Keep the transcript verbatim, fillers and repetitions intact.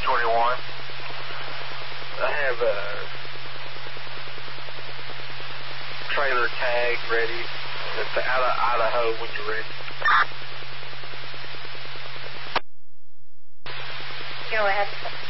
twenty-one. I have a trailer tag ready. It's out of Idaho when you're ready. Go ahead.